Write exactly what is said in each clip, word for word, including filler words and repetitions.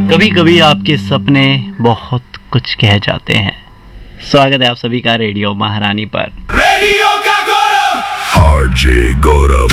कभी कभी आपके सपने बहुत कुछ कह जाते हैं। स्वागत है आप सभी का रेडियो महारानी पर। रेडियो का गौरव आरजे गौरव।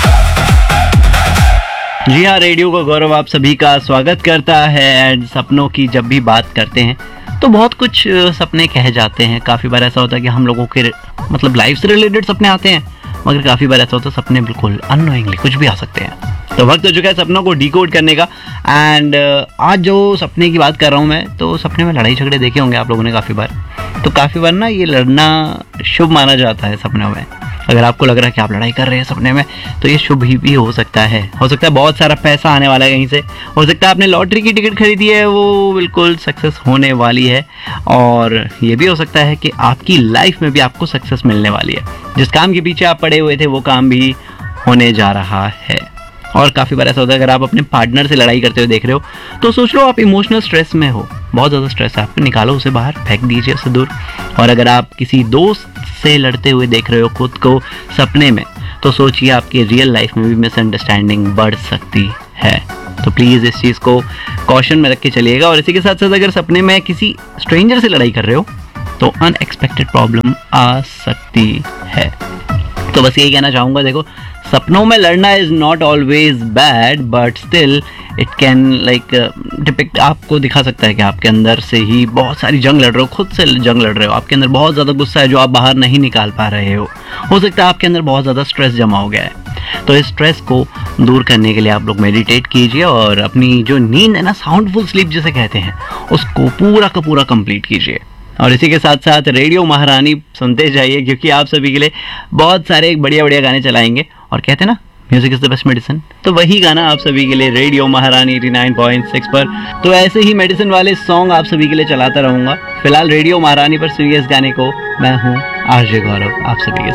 जी हाँ, रेडियो का गौरव आप सभी का स्वागत करता है। एंड सपनों की जब भी बात करते हैं तो बहुत कुछ सपने कह जाते हैं। काफ़ी बार ऐसा होता है कि हम लोगों के मतलब लाइफ से रिलेटेड सपने आते हैं, मगर काफ़ी बार ऐसा होता है सपने बिल्कुल अननोइंगली कुछ भी आ सकते हैं। तो वक्त हो चुका है सपनों को डिकोड करने का। एंड आज जो सपने की बात कर रहा हूँ मैं, तो सपने में लड़ाई झगड़े देखे होंगे आप लोगों ने काफ़ी बार। तो काफ़ी बार ना ये लड़ना शुभ माना जाता है सपनों में। अगर आपको लग रहा है कि आप लड़ाई कर रहे हैं सपने में, तो ये शुभ ही भी हो सकता है। हो सकता है बहुत सारा पैसा आने वाला है कहीं से। हो सकता है आपने लॉटरी की टिकट खरीदी है, वो बिल्कुल सक्सेस होने वाली है। और ये भी हो सकता है कि आपकी लाइफ में भी आपको सक्सेस मिलने वाली है। जिस काम के पीछे आप पड़े हुए थे वो काम भी होने जा रहा है। और काफ़ी बार ऐसा होता है अगर आप अपने पार्टनर से लड़ाई करते हुए देख रहे हो, तो सोच लो आप इमोशनल स्ट्रेस में हो, बहुत ज़्यादा स्ट्रेस है, आप निकालो उसे बाहर, फेंक दीजिए उसे दूर। और अगर आप किसी दोस्त से लड़ते हुए देख रहे हो खुद को सपने में, तो सोचिए आपकी रियल लाइफ में भी मिसअंडरस्टैंडिंग बढ़ सकती है। तो प्लीज़ इस चीज़ को कॉशन में रख के चलिएगा। और इसी के साथ साथ अगर सपने में किसी स्ट्रेंजर से लड़ाई कर रहे हो, तो अनएक्सपेक्टेड प्रॉब्लम आ सकती है। तो बस यही कहना चाहूँगा, देखो सपनों में लड़ना is not always bad, but still it can like depict, आपको दिखा सकता है कि आपके अंदर से ही बहुत सारी जंग लड़ रहे हो, खुद से जंग लड़ रहे हो। आपके अंदर बहुत ज़्यादा गुस्सा है जो आप बाहर नहीं निकाल पा रहे हो। हो सकता है आपके अंदर बहुत ज़्यादा स्ट्रेस जमा हो गया है। तो इस स्ट्रेस को दूर करने के लिए आप लोग मेडिटेट कीजिए और अपनी जो नींद है ना, साउंडफुल स्लीप जिसे कहते हैं, उसको पूरा का पूरा कंप्लीट कीजिए। और इसी के साथ साथ रेडियो महारानी सुनते जाइए, क्योंकि आप सभी के लिए बहुत सारे बढ़िया बढ़िया गाने चलाएंगे। और कहते हैं ना, music is the best medicine, तो वही गाना आप सभी के लिए रेडियो महारानी नवासी पॉइंट सिक्स पर। तो ऐसे ही मेडिसिन वाले सॉन्ग आप सभी के लिए चलाता रहूंगा। फिलहाल रेडियो महारानी पर सुनिए इस गाने को। मैं हूँ आरजे गौरव, आप सभी के